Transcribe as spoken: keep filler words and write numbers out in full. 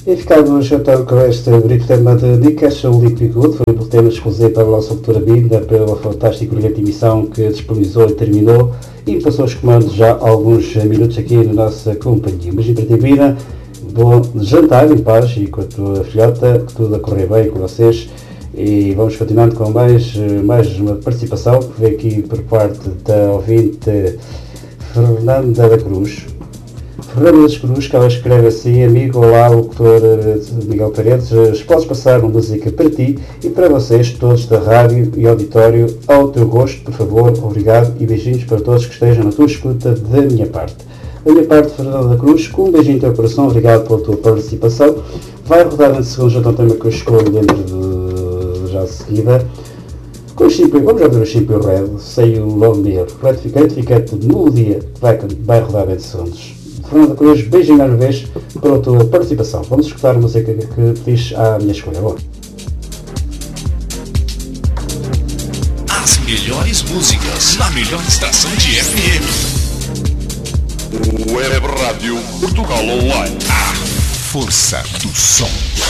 E ficamos então com este bonito tema de Newcastle Liquid Good, foi um tema exclusivo para a nossa cultura vinda, pela fantástica brilhante emissão que disponibilizou e terminou, e passou os comandos já há alguns minutos aqui na nossa companhia. Mas entretivina, bom jantar em paz e com a tua filhota, que tudo a correr bem com vocês. E vamos continuando com mais, mais uma participação que veio aqui por parte da ouvinte Fernanda da Cruz. Fernanda das Cruz, que ela escreve assim: amigo, olá, locutor Miguel Paredes, podes passar uma música para ti e para vocês todos da rádio e auditório, ao teu gosto, por favor, obrigado e beijinhos para todos que estejam na tua escuta da minha parte. Da minha parte, Fernanda da Cruz, com um beijinho no teu coração, obrigado pela tua participação. Vai rodar em segundo já um tema que eu escolho dentro de já de seguida. Com Chimple, vamos já ver o Chimple Red, sei o Love Me, retificante, fica no dia que vai, vai rodar em segundos. Fernanda Cruz, beijinho mais uma vez pela tua participação. Vamos escutar a música que, que diz à minha escolha. Bom. As melhores músicas na melhor estação de F M. Web Rádio Portugal Online. A força do som.